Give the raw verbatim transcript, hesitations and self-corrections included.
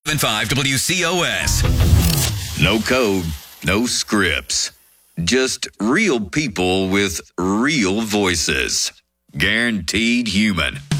five W C O S. No code, no scripts. Just real people with real voices. Guaranteed human.